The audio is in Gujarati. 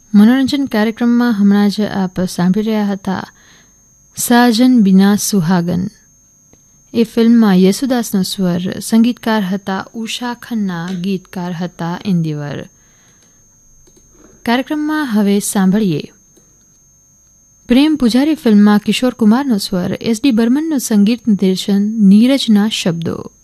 મનોરંજન કાર્યક્રમમાં હમણાં જ આપ સાંભળી રહ્યા હતા સાજન બિના સુહાગન. એ ફિલ્મમાં યેસુદાસનો સ્વર, સંગીતકાર હતા ઉષા ખન્ના, ગીતકાર હતા ઇન્દિવર. કાર્યક્રમમાં હવે સાંભળીએ પ્રેમ પૂજારી ફિલ્મમાં કિશોર કુમારનો સ્વર, એસ.ડી. બર્મનનું સંગીત નિર્દેશન, નીરજના શબ્દો.